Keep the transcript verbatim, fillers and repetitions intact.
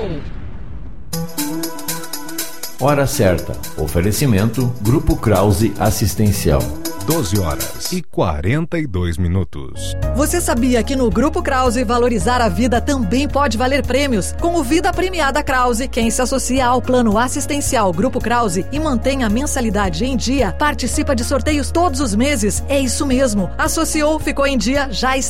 Hora certa. Oferecimento Grupo Krause Assistencial. doze horas e quarenta e dois minutos. Você sabia que no Grupo Krause valorizar a vida também pode valer prêmios? Com o Vida Premiada Krause, quem se associa ao plano assistencial Grupo Krause e mantém a mensalidade em dia, participa de sorteios todos os meses. É isso mesmo. Associou, ficou em dia, já está